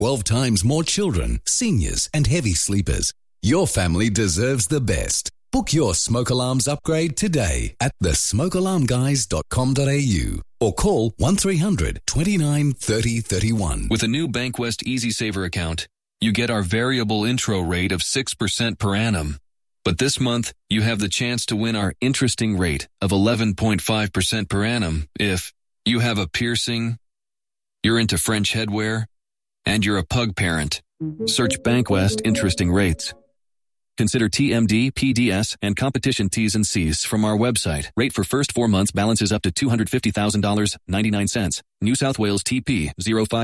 12 times more children, seniors and heavy sleepers. Your family deserves the best. Book your smoke alarms upgrade today at thesmokealarmguys.com.au or call 1300 29 30 31. With a new Bankwest EasySaver account, you get our variable intro rate of 6% per annum. But this month, you have the chance to win our interesting rate of 11.5% per annum if you have a piercing, you're into French headwear, and you're a pug parent. Search Bankwest Interesting Rates. Consider TMD, PDS, and competition T's and C's from our website. Rate for first 4 months balances up to $250,000, 99 cents. New South Wales TP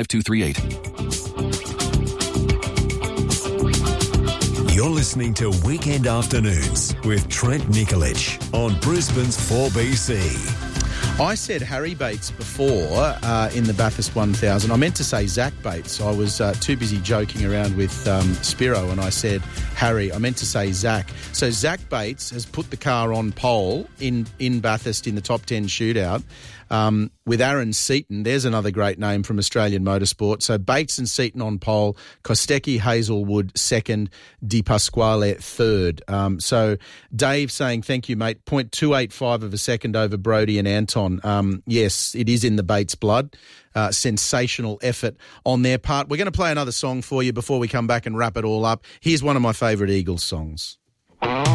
05238. You're listening to Weekend Afternoons with Trent Nikolic on Brisbane's 4BC. I said Harry Bates before in the Bathurst 1000. I meant to say Zach Bates. I was too busy joking around with Spiro and I said Harry. I meant to say Zach. So Zach Bates has put the car on pole in Bathurst in the top 10 shootout with Aaron Seaton. There's another great name from Australian motorsport. So Bates and Seaton on pole, Kostecki, Hazelwood second, Di Pasquale third. So Dave saying thank you, mate. 0.285 of a second over Brody and Anton. Yes, it is in the Bates blood. Sensational effort on their part. We're going to play another song for you before we come back and wrap it all up. Here's one of my favourite Eagles songs.